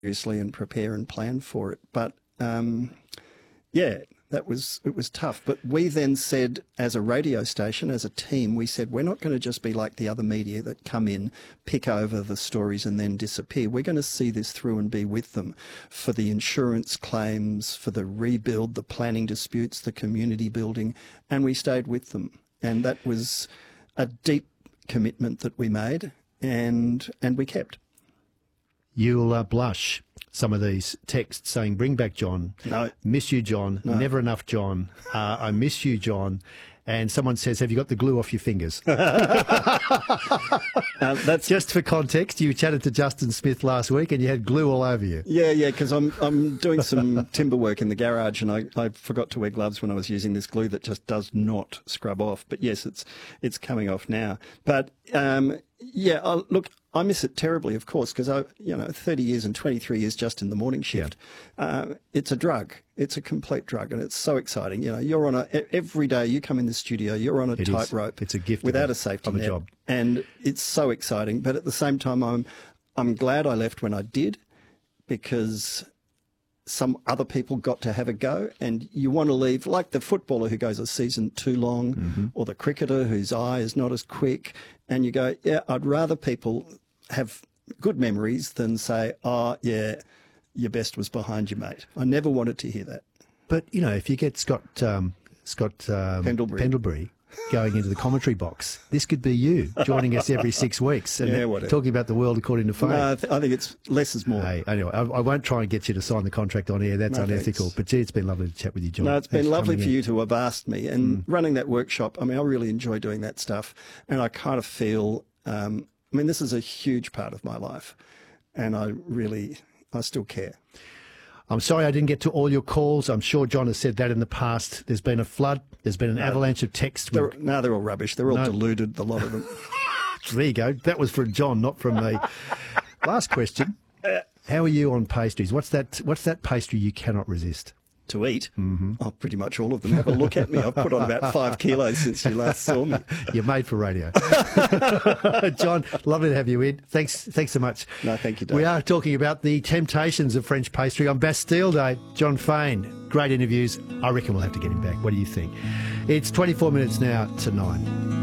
seriously and prepare and plan for it. But yeah, it was tough. But we then said, as a radio station, as a team, we said, we're not going to just be like the other media that come in, pick over the stories and then disappear. We're going to see this through and be with them for the insurance claims, for the rebuild, the planning disputes, the community building, and we stayed with them. And that was a deep commitment that we made, and we kept. You'll blush. Some of these texts saying, bring back John. No. Miss you, John. No. Never enough, John. I miss you, John. And someone says, have you got the glue off your fingers? That's just for context. You chatted to Justin Smith last week and you had glue all over you. Yeah, because I'm doing some timber work in the garage, and I forgot to wear gloves when I was using this glue that just does not scrub off. But yes, it's coming off now. But look, I miss it terribly, of course, because 30 years and 23 years just in the morning shift. Yeah. It's a drug. It's a complete drug, and it's so exciting. You're on every day you come in the studio, you're on a tightrope. It's a gift without a safety net, job, and it's so exciting. But at the same time, I'm glad I left when I did, because some other people got to have a go, and you want to leave, like the footballer who goes a season too long, mm-hmm. or the cricketer whose eye is not as quick, and you go, yeah, I'd rather people have good memories than say, oh, yeah, your best was behind you, mate. I never wanted to hear that. But, if you get Scott Pendlebury going into the commentary box, this could be you joining us every 6 weeks and talking about the world according to Fame. No, I think it's less is more. Hey, anyway, I won't try and get you to sign the contract on air. That's unethical. Thanks. But, gee, it's been lovely to chat with you, John. No, it's been lovely for you to have asked me. And running that workshop, I really enjoy doing that stuff. And I kind of feel, this is a huge part of my life. And I still care. I'm sorry I didn't get to all your calls. I'm sure John has said that in the past. There's been a flood. There's been an avalanche of texts. They're all rubbish. They're all deluded, a lot of them. There you go. That was from John, not from me. Last question. How are you on pastries? What's that pastry you cannot resist? To eat? Mm-hmm. Oh, pretty much all of them. Have a look at me. I've put on about 5 kilos since you last saw me. You're made for radio. John, lovely to have you in. Thanks so much. No, thank you, Dave. We are talking about the temptations of French pastry on Bastille Day. John Fane, great interviews. I reckon we'll have to get him back. What do you think? It's 24 minutes now to 9.